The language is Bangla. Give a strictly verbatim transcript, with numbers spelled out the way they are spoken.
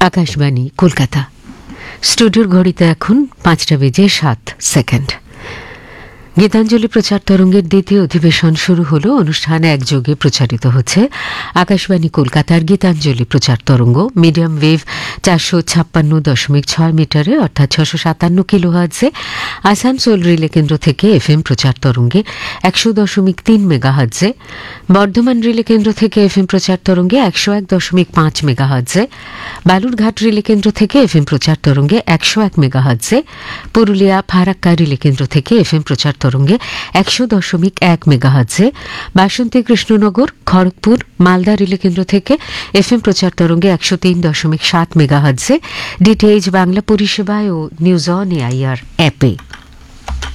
আকাশবাণী কলকাতা। স্টুডিওর ঘড়িতে এখন পাঁচটা বেজে সাত সেকেন্ড। গীতাঞ্জলি প্রচার তরঙ্গের দ্বিতীয় অধিবেশন শুরু হলো। অনুষ্ঠানে একযোগে প্রচারিত হচ্ছে আকাশবাণী কলকাতার গীতাঞ্জলি প্রচার তরঙ্গ মিডিয়াম ওয়েভ চারশো ছাপ্পান্ন দশমিক ছয় মিটারে অর্থাৎ ছশো সাতান্ন কিলো হার্জে, আসানসোল রিলে কেন্দ্র থেকে এফ এম প্রচার তরঙ্গে একশো দশমিক তিন মেগা হার্জে, বর্ধমান রিলে কেন্দ্র থেকে এফ এম প্রচার তরঙ্গে একশো এক দশমিক পাঁচ মেগা হার্জে, বালুরঘাট রিলে কেন্দ্র থেকে এফ এম প্রচার তরঙ্গে একশো এক মেগা হার্জে, পুরুলিয়া ফারাক্কা রিলে কেন্দ্র থেকে এফ এম প্রচার তরঙ্গে একশো দশমিক এক মেগা হার্জে, বাসন্তী কৃষ্ণনগর খড়গপুর মালদা রিলে কেন্দ্র থেকে এফ এম প্রচার তরঙ্গে একশো তিন দশমিক সাত মেগা হার্জে, ডিটিএইচ বাংলা পরিষেবায় ও নিউজ অন এআইআর অ্যাপে।